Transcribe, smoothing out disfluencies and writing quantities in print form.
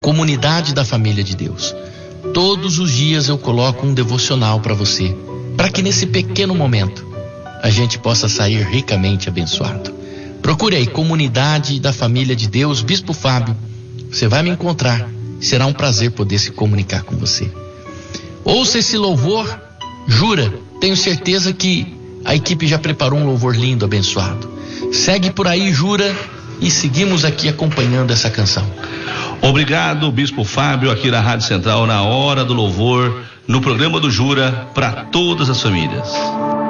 Comunidade da Família de Deus. Todos os dias eu coloco um devocional para você, para que nesse pequeno momento a gente possa sair ricamente abençoado. Procure aí, Comunidade da Família de Deus, Bispo Fábio. Você vai me encontrar. Será um prazer poder se comunicar com você. Ouça esse louvor, jura, tenho certeza que a equipe já preparou um louvor lindo, abençoado. Segue por aí, jura, e seguimos aqui acompanhando essa canção. Obrigado, Bispo Fábio, aqui na Rádio Central, na hora do louvor, no programa do Jura, para todas as famílias.